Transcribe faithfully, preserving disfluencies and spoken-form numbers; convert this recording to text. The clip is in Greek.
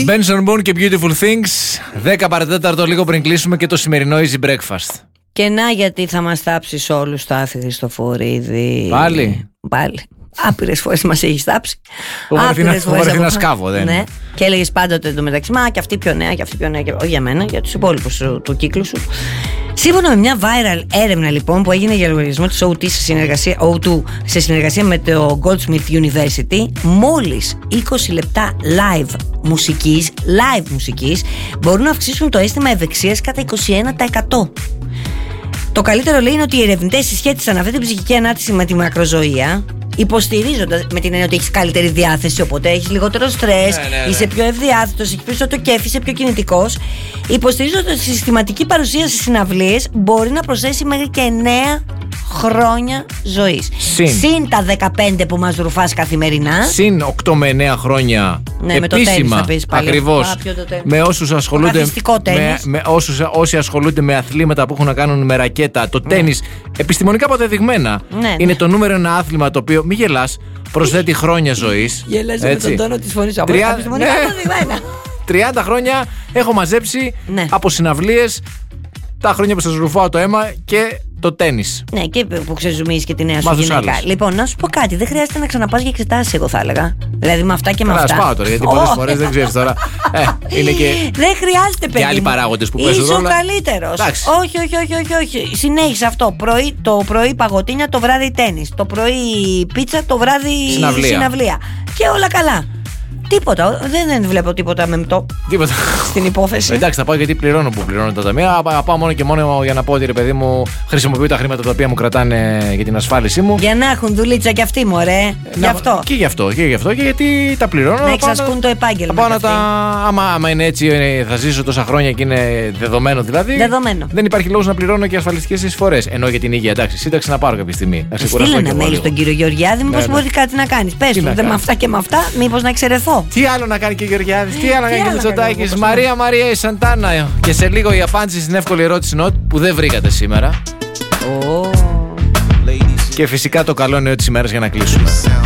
Benson Boone και Beautiful Things. δέκα παρατέταρτο, λίγο πριν κλείσουμε και το σημερινό Easy Breakfast. Και να γιατί θα μας τάψεις όλους το Άθη Χριστοφορίδη. Πάλι. Πάλι. Άπειρες φορές μας έχεις τάψει. Άπειρες φορές να σκάβω, δεν ναι. είναι. Και έλεγες πάντοτε εντωμεταξύ, μα και αυτή πιο νέα, και αυτή πιο νέα. Και... όχι για μένα, για τους υπόλοιπους του, του κύκλου σου. Σύμφωνα με μια viral έρευνα λοιπόν που έγινε για λογαριασμό της ο του σε συνεργασία, ο του, σε συνεργασία με το Goldsmith University, μόλις είκοσι λεπτά live μουσικής, live μουσικής μπορούν να αυξήσουν το αίσθημα ευεξίας κατά είκοσι ένα τοις εκατό. Το καλύτερο λέει είναι ότι οι ερευνητές συσχέτισαν αυτή την ψυχική ανάρτηση με τη μακροζωία, υποστηρίζοντας με την έννοια ότι έχεις καλύτερη διάθεση, οπότε έχεις λιγότερο στρες, ναι, ναι, ναι. είσαι πιο ευδιάθετος, έχεις περισσότερο κέφι, είσαι πιο κινητικός. Υποστηρίζοντας ότι η συστηματική παρουσία στις συναυλίες μπορεί να προσθέσει μέχρι και εννέα χρόνια ζωής. Συν. Συν τα δεκαπέντε που μας ρουφάς καθημερινά. Συν οκτώ με εννέα χρόνια ναι, επίσημα. Με το ακριβώς. Με όσους ασχολούνται με, με όσους, όσοι ασχολούνται με αθλήματα που έχουν να κάνουν με ρακέτα. Το ναι. τένις, επιστημονικά αποδεδειγμένα, ναι, είναι ναι. το νούμερο ένα άθλημα το οποίο, μη γελάς, προσθέτει χρόνια ζωής. Γελάς με τον τόνο της φωνής. Τρία... επιστημονικά ναι. αποδεδειγμένα. τριάντα χρόνια έχω μαζέψει ναι. από συναυλίες, τα χρόνια που σας ρουφάω το αίμα και το τένις. Ναι, και που ξεζουμίζεις και τη νέα σου γυναίκα. Λοιπόν, να σου πω κάτι, δεν χρειάζεται να ξαναπάς για εξετάσεις, εγώ θα έλεγα. Δηλαδή με αυτά και με αυτά. Θα πάω τώρα, γιατί πολλές φορές δεν ξέρεις τώρα. Ε, είναι και. Δεν χρειάζεται, παιδί. Και άλλοι παράγοντες που παίζουν. Είσαι ο καλύτερος. Όχι, όχι, όχι, όχι, όχι. Συνέχισε αυτό. Πρωί, το πρωί παγωτίνια, το βράδυ τένις. Το πρωί πίτσα, το βράδυ συναυλία. συναυλία. Και όλα καλά. Τίποτα, δεν, δεν βλέπω τίποτα μεμπτό τίποτα στην υπόθεση. Εντάξει, θα πάω γιατί πληρώνω που πληρώνω τα ταμεία. Θα πάω μόνο και μόνο για να πω ότι ρε παιδί μου χρησιμοποιώ τα χρήματα τα οποία μου κρατάνε για την ασφάλισή μου. Για να έχουν δουλίτσα κι αυτοί, μωρέ. Γι' αυτό. Και γι' αυτό, και γι' αυτό και γιατί τα πληρώνω. Να εξασκούν να... το επάγγελμα. Πάω να τα. Άμα, άμα είναι έτσι, θα ζήσω τόσα χρόνια και είναι δεδομένο δηλαδή. Δεδομένο. Δεν υπάρχει λόγος να πληρώνω και ασφαλιστικές εισφορές. Ενώ για την υγεία, εντάξει, σύνταξη να πάρω κάποια στιγμή. Στείλε ένα mail στον κύριο Γεωργιάδη, μήπως μπορεί κάτι να κάνει. Πες του, με αυτά και με αυτά, μήπως να εξαιρεθώ. Τι άλλο να κάνει και ο Γεωργιάδης, τι άλλο να κάνει και ο Μητσοτάκης. Μαρία Μαρία η Σαντάνα. Και σε λίγο η απάντηση στην εύκολη ερώτηση νότ που δεν βρήκατε σήμερα. Oh. Και φυσικά το καλό νέο της ημέρας για να κλείσουμε.